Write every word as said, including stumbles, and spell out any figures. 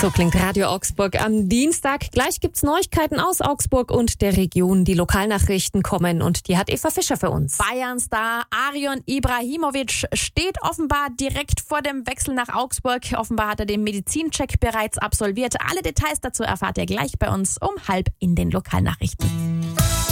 So klingt Radio Augsburg am Dienstag. Gleich gibt's Neuigkeiten aus Augsburg und der Region. Die Lokalnachrichten kommen und die hat Eva Fischer für uns. Bayern-Star Arion Ibrahimovic steht offenbar direkt vor dem Wechsel nach Augsburg. Offenbar hat er den Medizincheck bereits absolviert. Alle Details dazu erfahrt ihr gleich bei uns um halb in den Lokalnachrichten.